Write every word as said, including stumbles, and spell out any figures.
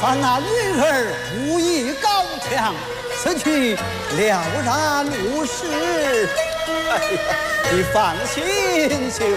传那女儿武艺高强，此去了然无事。哎呀，你放心行。